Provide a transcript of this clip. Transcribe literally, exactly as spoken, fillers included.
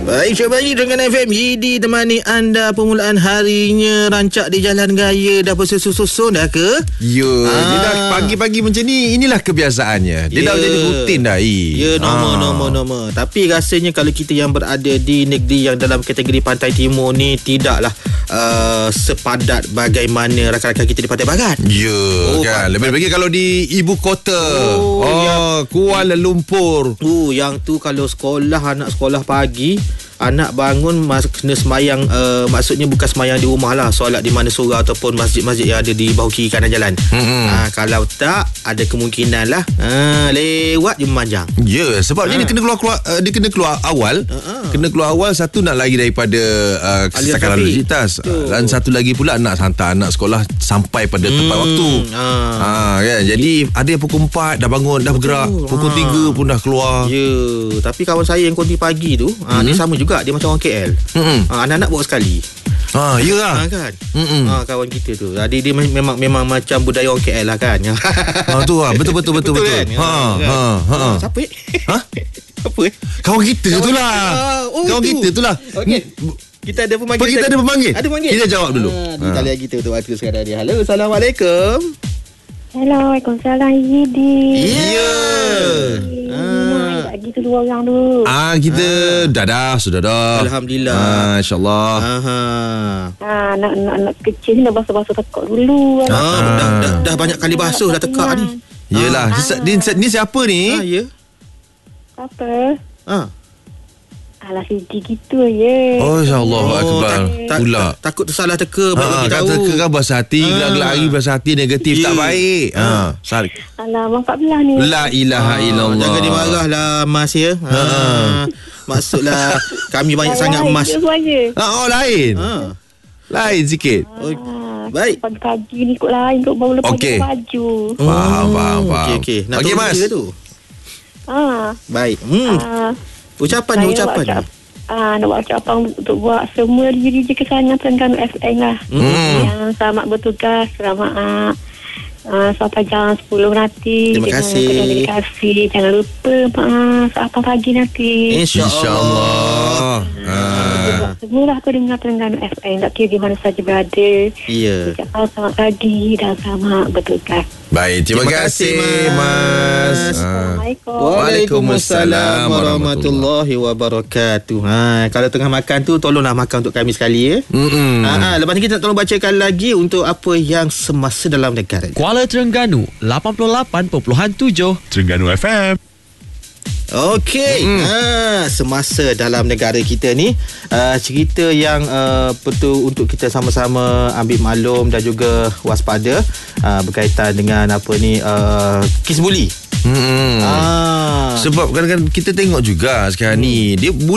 Baik, selamat pagi dengan F M Yidi temani anda permulaan harinya. Rancak di jalan raya dah bersusun-susun dah ke? Ya, ah. Dia dah pagi-pagi macam ni, inilah kebiasaannya. Dia ya. dah jadi rutin dah. Ya, normal, ah. normal, normal. Tapi rasanya kalau kita yang berada di negeri yang dalam kategori Pantai Timur ni tidaklah uh, sepadat bagaimana rakan-rakan kita di Pantai Barat. Ya, oh, kan. Lebih-lebih kalau di ibu kota. Oh, oh yang, Kuala Lumpur. Oh, yang tu kalau sekolah, anak sekolah pagi, anak bangun mas, kena semayang, uh, maksudnya bukan semayang di rumah lah, solat di mana surau ataupun masjid-masjid yang ada di bahu kiri kanan jalan. Mm-hmm. Uh, kalau tak, ada kemungkinan lah uh, lewat je memanjang. Ya, yeah, sebab uh. dia kena keluar, keluar uh, dia kena keluar awal. Uh-huh. Kena keluar awal, satu nak lari daripada uh, kesesakan lalu lintas. Uh, dan satu lagi pula nak hantar anak sekolah sampai pada hmm. tepat waktu. Uh. Uh, kan? Jadi ada yang pukul empat dah bangun, dah bergerak. Betul. Pukul tiga uh. pun dah keluar. Ya, yeah. Tapi kawan saya yang konti pagi tu, uh, mm-hmm. dia sama juga. Dia macam orang K L. Mm-hmm. Ha, anak-anak bawa sekali. Ha, ya lah. Ha, kan? Ha, kawan kita tu. Jadi dia memang memang macam budaya orang K L lah kan. Ha, tu lah. Betul betul betul betul. betul. Kan? Ha, ha, ha, ha, ha. Siapa eh? Ha? Apa eh? Kawan kita kawan tu lah. Oh, kawan itu. kita tu lah. Okey. Kita ada pemanggil. Kita ada pemanggil. Ada pemanggil. Kita jawab dulu. Ha, di talian kita tu waktu sekarang ni. Halo, Assalamualaikum. Hello, Waalaikumsalam Yidi. Ya. Lagi tu dua orang tu. Ah, kita ah. dah dah sudah dah. Alhamdulillah. Ah, insya-Allah. Aha. Ah, nak nak nak kecil ni dah basuh-basuh tekak dulu. Ah, ah. Dah, dah dah banyak kali basuh dah tekak ni. Yalah, ah. ni, ni siapa ni? Ah, ya. Apa? Ah. Alah siji gitu je. Oh, insya-Allah. Oh, akbar. Tak, pula. Tak, takut tersalah teka bagi ha, tahu. Teka kan bahasa hati, gelak-gelak hari bahasa hati negatif yeah. tak baik. Ha, sal. Alah, empat belas ni. La ilaha ha, illallah. Jangan dimarahlah Mas ya. Ha. ha. Maksudlah kami banyak sangat emas. Ha, oh lain. Ha. Lain sikit. Ah, baik. Pagi-pagi ni kot lain kot baru lepas okay. baju. Oh, faham, faham, faham. Okey, okey. Nak okay, Mas. Tu? Ha. Baik. Hmm. Ha. Ucapan ni, ucapan ni. Ah, nak buat ucapan untuk buat semua diri je kesayangan Terengganu F M lah. Mm. Yang selamat bertugas, selamat uh, uh, sampai jam sepuluh nanti. Terima kasih. Terima kasih. Jangan lupa uh, sampai pagi nanti. InsyaAllah. Uh, Semualah aku dengar Terengganu F M. Tak kira di mana saja berada. Ya. Yeah. Selamat pagi dan selamat bertugas. Baik, terima, terima kasih, kasih Mas. Assalamualaikum. Waalaikumsalam warahmatullahi wabarakatuh. Ha, kalau tengah makan tu tolonglah makan untuk kami sekali ya. Ha, ha, lepas ni kita nak tolong bacakan lagi untuk apa yang semasa dalam negara. Kuala Terengganu lapan puluh lapan perpuluhan tujuh Terengganu F M. Okey, mm. ha, semasa dalam negara kita ni uh, cerita yang uh, betul untuk kita sama-sama ambil maklum dan juga waspada uh, berkaitan dengan apa ni uh, kes buli. Hmm. Ah. Sebab kadang-kadang kita tengok juga sekarang hmm. ni dia